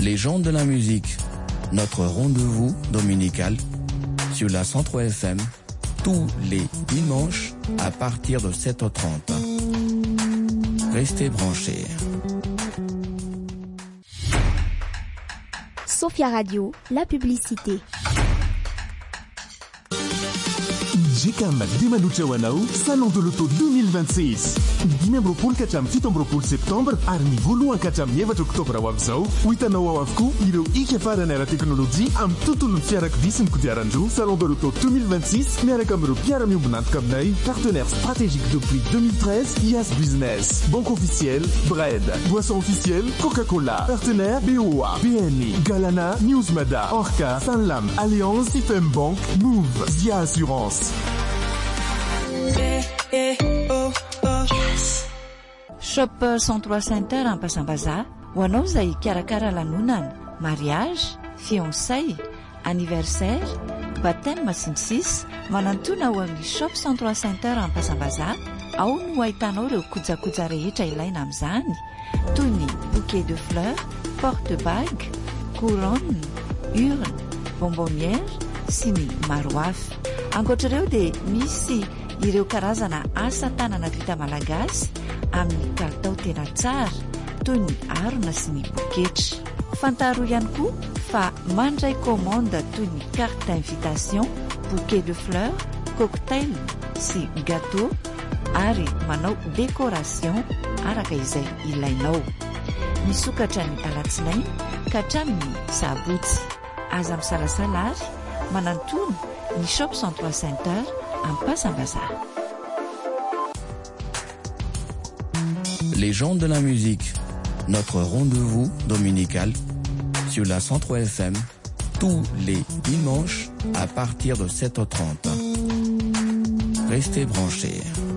Légende de la musique, notre rendez-vous dominical sur la 103 FM, tous les dimanches à partir de 7h30. Restez branchés. Sophia Radio, la publicité. Jikam Dimanuchawanao, Salon de l'Auto 2026. Dimembropol kacham fitombropol septembre, arni voalohany kacham efatra oktobra ho avizao, ho hitanao ao avokoa ireo ika farany ara-teknôlôjia amin'ny tontolon'ny fiarakodia sy ny kodiaran-droa. Salon de l'Auto 2026 miaraka amin'ireo mpiara-miobonantoka aminay, partenaire stratégique depuis 2013, IAS Business, Banque officielle, Bread, Boisson officielle, Coca-Cola, partenaire BOA, BNI, Galana, Newsmada, Orca, Sanlam, Alliance, FM Bank, Move, Zia Assurance. Shop 103 Center Ampasambaza, ho anao izay karakara lanonana, mariage, fiançailles, anniversaire, baptême sy ny sisa, manantona ho amin'ny Shop 103 Center Ampasambaza. Ao no ahitanao ireo kojakoja rehetra ilaina amin'izany, toy ny bouquet de fleurs, porte-bague, couronne, urne, bonbonnière sy ny maro hafa. Ankoatr'ireo dia misy ireo karazana asa tanana vita malagasy amin'ny kalitao tena tsara, toy ny harona sy ny poketra. Fantaro ihany koa fa mandray commande toy ny carte d'invitation, bouquet de fleurs, cocktail sy gâteau ary manao décoration araka izay ilainao. Misokatra ny alatsinainy ka hatramin'ny sabotsy. Aza misalasala ary manantony ny Shop 103 Center Ampasambaza. Légende de la musique, notre rendez-vous dominical sur la 103 FM, tous les dimanches à partir de 7h30. Restez branchés.